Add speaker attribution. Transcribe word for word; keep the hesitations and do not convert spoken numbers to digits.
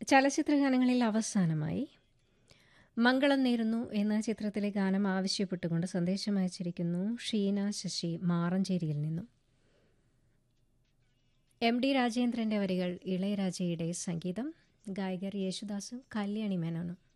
Speaker 1: ചലച്ചിത്ര ഗാനങ്ങളിൽ അവസാനമായി മംഗളം നേരുന്നു എന്ന ചിത്രത്തിലെ ഗാനം ആവശ്യപ്പെട്ടുകൊണ്ട് സന്ദേശം അയച്ചിരിക്കുന്നു ഷീന ശശി മാറഞ്ചേരിയിൽ നിന്നും. എം ഡി രാജേന്ദ്രൻ്റെ വരികൾ, ഇളയരാജയുടെ സംഗീതം, ഗായകർ യേശുദാസും കല്യാണി മേനോനും.